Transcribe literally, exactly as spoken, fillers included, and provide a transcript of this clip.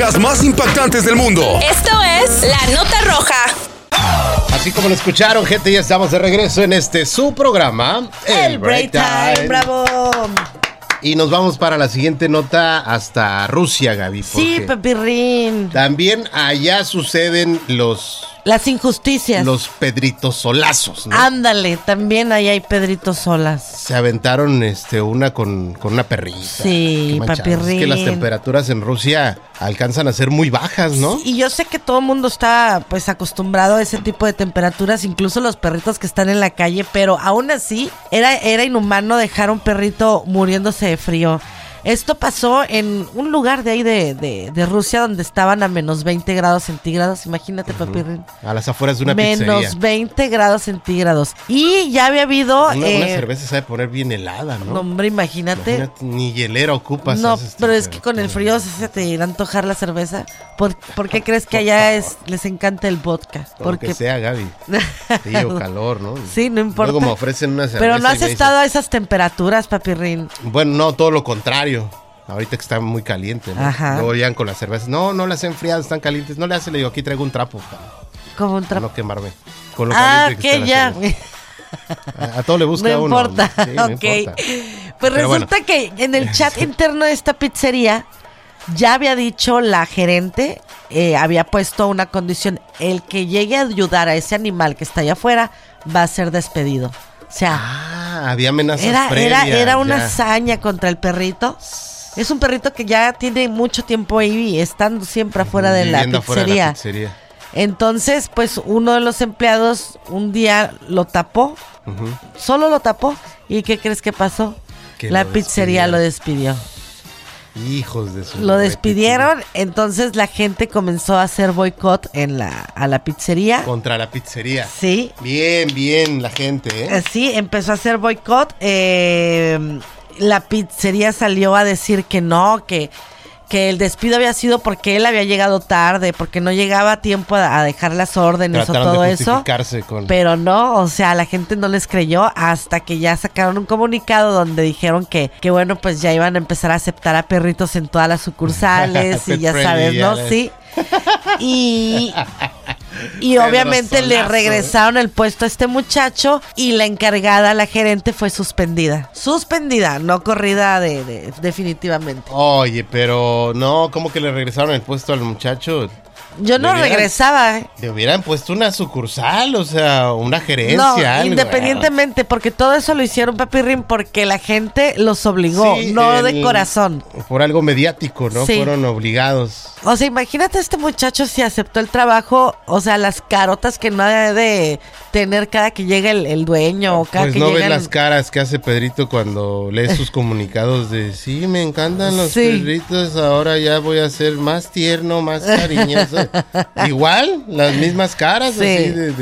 Las más impactantes del mundo. Esto es La Nota Roja. Así como lo escucharon, gente, ya estamos de regreso en este su programa, El, el Break Time. Time. ¡Bravo! Y nos vamos para la siguiente nota hasta Rusia, Gaby. Sí, Pepirrín. También allá suceden los... Las injusticias. Los Pedritos Solazos, ¿no? Ándale, también ahí hay Pedritos Solas. Se aventaron este, una con, con una perrita. Sí, Papirrín. Es que las temperaturas en Rusia alcanzan a ser muy bajas, ¿no? Sí, y yo sé que todo el mundo está pues acostumbrado a ese tipo de temperaturas, incluso los perritos que están en la calle, pero aún así era, era inhumano dejar a un perrito muriéndose de frío. Esto pasó en un lugar de ahí de, de, de Rusia donde estaban a menos veinte grados centígrados. Imagínate, uh-huh. Papirrín. A las afueras de una menos pizzería. Menos veinte grados centígrados. Y ya había habido... Una, eh, una cerveza sabe poner bien helada, ¿no? No, hombre, imagínate. imagínate ni hielera ocupas. No, pero es que con el frío se te irá a antojar la cerveza. ¿Por, ¿por qué crees que allá es, les encanta el vodka? Porque que sea, Gaby. Frío, calor, ¿no? Sí, no importa. Luego me ofrecen una cerveza. Pero no has estado dicen, a esas temperaturas, Papirrín. Bueno, no, todo lo contrario. Ahorita que está muy caliente, ¿no? Ajá. Luego llegan con las cervezas. No, no las he enfriado, están calientes. No le hace, le digo, aquí traigo un trapo. Para, ¿Cómo un trapo? Para no quemarme. Con lo ah, caliente que, que ya. A, a todo le busca no uno. Importa. Sí, no ok. importa. Pues Pero resulta bueno. que en el chat interno de esta pizzería ya había dicho la gerente, eh, había puesto una condición: el que llegue a ayudar a ese animal que está allá afuera va a ser despedido. O sea, ah, había amenazas era, previas. Era, era una ya. hazaña contra el perrito. Es un perrito que ya tiene mucho tiempo ahí, estando siempre afuera de la, afuera de la pizzería. Entonces, pues uno de los empleados un día lo tapó, uh-huh. solo lo tapó. ¿Y qué crees que pasó? Que la pizzería lo despidió. Hijos de su... Lo despidieron, pizzería. Entonces la gente comenzó a hacer boicot en la, a la pizzería. Contra la pizzería. Sí. Bien, bien la gente, ¿eh? Sí, empezó a hacer boicot. Eh... La pizzería salió a decir que no, que, que el despido había sido porque él había llegado tarde, porque no llegaba a tiempo a, a dejar las órdenes Trataron o todo de eso. Con... Pero no, o sea, la gente no les creyó hasta que ya sacaron un comunicado donde dijeron que, que bueno, pues ya iban a empezar a aceptar a perritos en todas las sucursales y ya sabes, ¿no? Sí. Y... Y Pedro obviamente Solazo, le regresaron el puesto a este muchacho y la encargada, la gerente, fue suspendida. Suspendida, no corrida de, de, definitivamente. Oye, pero no, ¿cómo que le regresaron el puesto al muchacho? Yo no hubieran, regresaba. ¿eh? Le hubieran puesto una sucursal, o sea, una gerencia. No, algo, independientemente, porque todo eso lo hicieron, Papirrín, porque la gente los obligó, sí, no el, de corazón. Por algo mediático, ¿no? Sí. Fueron obligados. O sea, imagínate a este muchacho si aceptó el trabajo, o sea, las carotas que no ha de tener cada que llega el, el dueño o cada pues que no llega ves el... las caras que hace Pedrito cuando lee sus comunicados de sí, me encantan los sí. perritos, ahora ya voy a ser más tierno, más cariñoso. Igual, las mismas caras, sí. así de, de